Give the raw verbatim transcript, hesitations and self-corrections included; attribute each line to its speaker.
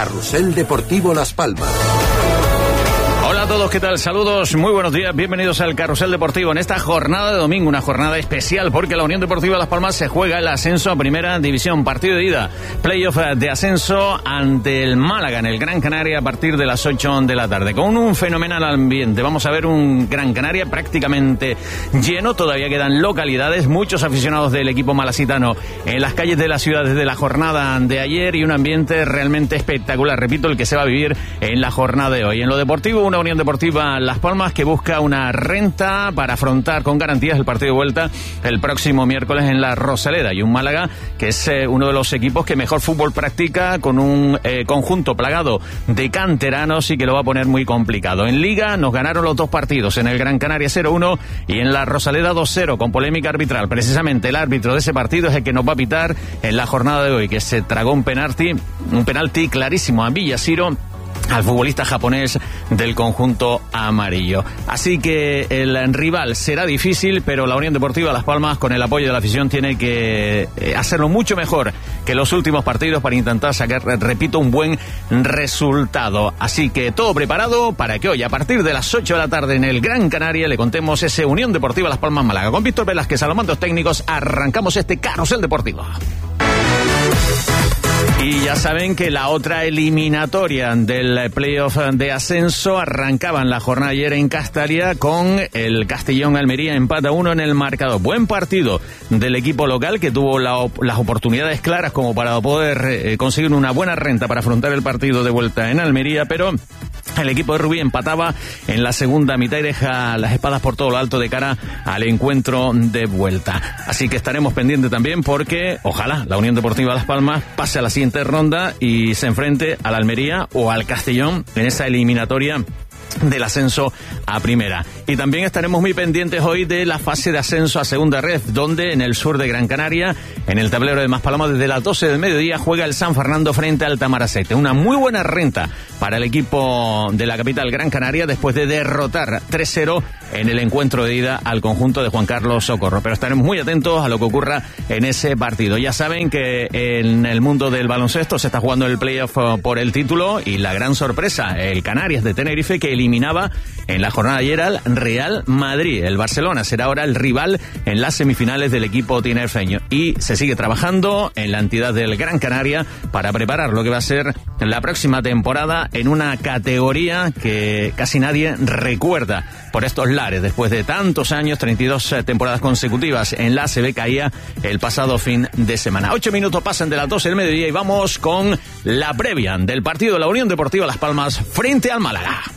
Speaker 1: Carrusel Deportivo Las Palmas.
Speaker 2: Hola a todos, ¿qué tal? Saludos, muy buenos días, bienvenidos al Carrusel Deportivo en esta jornada de domingo, una jornada especial porque la Unión Deportiva Las Palmas se juega el ascenso a Primera División, partido de ida, playoff de ascenso ante el Málaga en el Gran Canaria a partir de las ocho de la tarde, con un fenomenal ambiente. Vamos a ver un Gran Canaria prácticamente lleno, todavía quedan localidades, muchos aficionados del equipo malasitano en las calles de la ciudad desde la jornada de ayer y un ambiente realmente espectacular, repito, el que se va a vivir en la jornada de hoy. En lo deportivo, una Unión Deportiva Las Palmas que busca una renta para afrontar con garantías el partido de vuelta el próximo miércoles en la Rosaleda, y un Málaga que es eh, uno de los equipos que mejor fútbol practica, con un eh, conjunto plagado de canteranos y que lo va a poner muy complicado. En Liga nos ganaron los dos partidos, en el Gran Canaria cero uno y en la Rosaleda dos cero, con polémica arbitral. Precisamente el árbitro de ese partido es el que nos va a pitar en la jornada de hoy, que se tragó un penalti, un penalti clarísimo a Villasiro, al futbolista japonés del conjunto amarillo. Así que el rival será difícil, pero la Unión Deportiva Las Palmas, con el apoyo de la afición, tiene que hacerlo mucho mejor que los últimos partidos para intentar sacar, repito, un buen resultado. Así que todo preparado para que hoy, a partir de las ocho de la tarde en el Gran Canaria, le contemos ese Unión Deportiva Las Palmas Málaga. Con Víctor Velázquez a los mandos técnicos arrancamos este Carrusel Deportivo. Y ya saben que la otra eliminatoria del playoff de ascenso arrancaba en la jornada ayer en Castalia con el Castellón Almería, empate a uno en el marcador. Buen partido del equipo local que tuvo la, las oportunidades claras como para poder eh, conseguir una buena renta para afrontar el partido de vuelta en Almería, pero el equipo de Rubí empataba en la segunda mitad y deja las espadas por todo lo alto de cara al encuentro de vuelta. Así que estaremos pendientes también porque ojalá la Unión Deportiva Las Palmas pase a la siguiente ronda y se enfrente al Almería o al Castellón en esa eliminatoria del ascenso a primera. Y también estaremos muy pendientes hoy de la fase de ascenso a segunda red, donde en el sur de Gran Canaria, en el tablero de Maspalomas, desde las doce del mediodía juega el San Fernando frente al Tamaracete. Una muy buena renta para el equipo de la capital Gran Canaria después de derrotar tres cero en el encuentro de ida al conjunto de Juan Carlos Socorro. Pero estaremos muy atentos a lo que ocurra en ese partido. Ya saben que en el mundo del baloncesto se está jugando el playoff por el título y la gran sorpresa, el Canarias de Tenerife, que eliminaba en la jornada de ayer al Real Madrid. El Barcelona será ahora el rival en las semifinales del equipo tinerfeño. Y se sigue trabajando en la entidad del Gran Canaria para preparar lo que va a ser la próxima temporada en una categoría que casi nadie recuerda por estos lares. Después de tantos años, treinta y dos temporadas consecutivas en la A C B, caía el pasado fin de semana. Ocho minutos pasan de las doce del mediodía y vamos con la previa del partido de la Unión Deportiva Las Palmas frente al Málaga.